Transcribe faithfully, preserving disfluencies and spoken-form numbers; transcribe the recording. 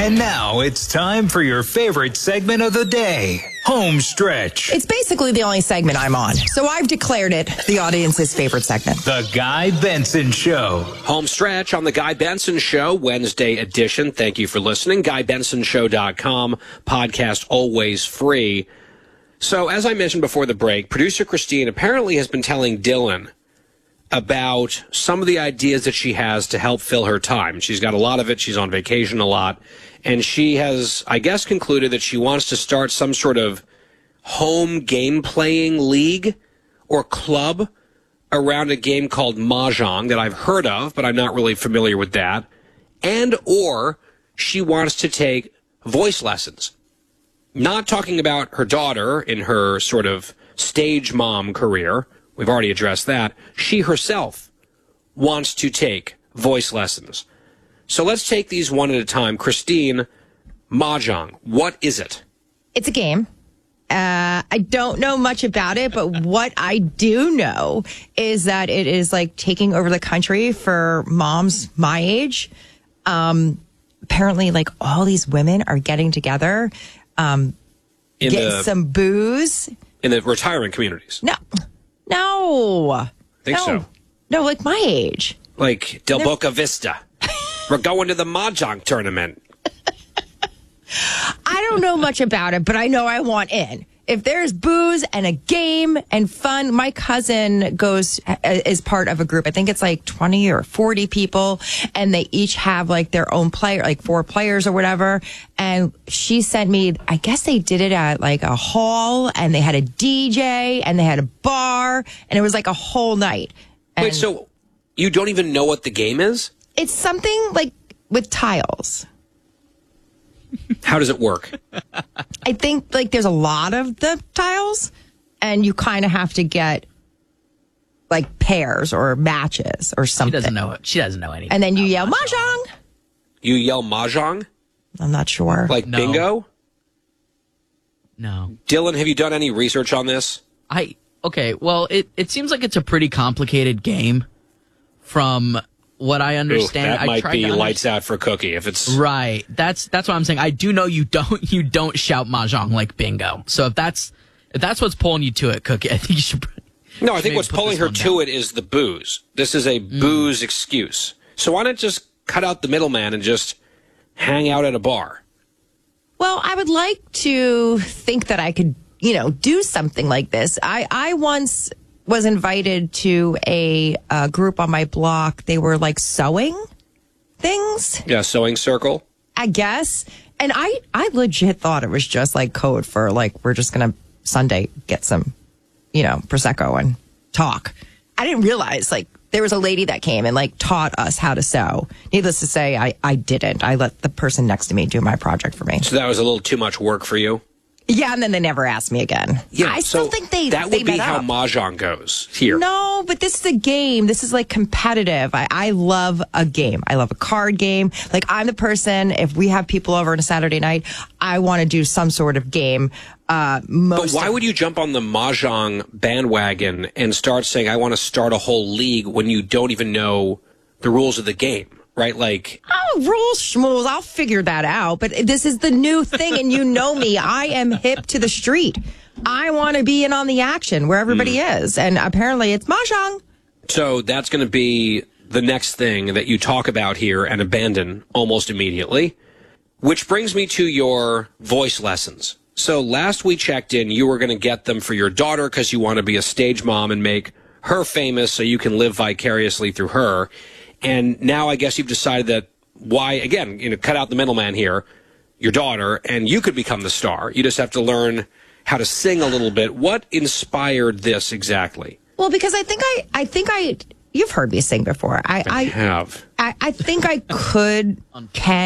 And now it's time for your favorite segment of the day, Home Stretch. It's basically the only segment I'm on, so I've declared it the audience's favorite segment. The Guy Benson Show. Home Stretch on the Guy Benson Show, Wednesday edition. Thank you for listening. Guy Benson Show dot com, podcast always free. So, as I mentioned before the break, producer Christine apparently has been telling Dylan about some of the ideas that she has to help fill her time. She's got a lot of it. She's on vacation a lot. And she has, I guess, concluded that she wants to start some sort of home game playing league or club around a game called Mahjong that I've heard of, but I'm not really familiar with that. And or she wants to take voice lessons. Not talking about her daughter in her sort of stage mom career. We've already addressed that. She herself wants to take voice lessons. So let's take these one at a time. Christine, Mahjong, what is it? It's a game. Uh, I don't know much about it, but what I do know is that it is like taking over the country for moms my age. Um, apparently, like all these women are getting together, um, in getting the, some booze. In the retirement communities? No. No. I think no. so. No, like my age. Like Del Boca Vista. We're going to the Mahjong tournament. I don't know much about it, but I know I want in. If there's booze and a game and fun, my cousin goes is part of a group. I think it's like twenty or forty people, and they each have like their own player, like four players or whatever. And she sent me, I guess they did it at like a hall, and they had a D J and they had a bar, and it was like a whole night. And wait, so you don't even know what the game is? It's something like with tiles. How does it work? I think like there's a lot of the tiles, and you kind of have to get like pairs or matches or something. She doesn't know. She doesn't know anything. And then you yell Mahjong. You yell Mahjong? I'm not sure. Like No. bingo? No. Dylan, have you done any research on this? I okay. Well, it it seems like it's a pretty complicated game. From what I understand, Ooh, that I might tried be to under- lights out for Cookie. If it's right. That's that's what I'm saying. I do know you don't you don't shout Mahjong like bingo. So if that's if that's what's pulling you to it, Cookie, I think you should. no, I think maybe what's put pulling this her one to down. it is the booze. This is a Mm. booze excuse. So why not just cut out the middleman and just hang out at a bar? Well, I would like to think that I could, you know, do something like this. I I once was invited to a, a group on my block. They were like sewing things, Yeah, sewing circle. I guess. And I, I legit thought it was just like code for like, we're just going to Sunday get some, you know, Prosecco and talk. I didn't realize like there was a lady that came and like taught us how to sew. Needless to say, I, I didn't. I let the person next to me do my project for me. So that was a little too much work for you? Yeah, and then they never asked me again. Yeah, I so still think they that they would be met how up. Mahjong goes here. No, but this is a game. This is like competitive. I, I love a game. I love a card game. Like I'm the person, if we have people over on a Saturday night, I want to do some sort of game. Uh, most But why of- would you jump on the Mahjong bandwagon and start saying, I want to start a whole league when you don't even know the rules of the game, right? Like, Oh, rules, schmools. I'll figure that out. But this is the new thing, and you know me. I am hip to the street. I want to be in on the action where everybody Hmm. is. And apparently it's Mahjong. so that's going to be the next thing that you talk about here and abandon almost immediately. Which brings me to your voice lessons. So last we checked in, you were going to get them for your daughter because you want to be a stage mom and make her famous so you can live vicariously through her. And now I guess you've decided that why, again, you know, cut out the middleman here, your daughter, and you could become the star. You just have to learn how to sing a little bit. What inspired this exactly? Well, because I think I, I think I, you've heard me sing before. I, I, Have. I, I think I could, can.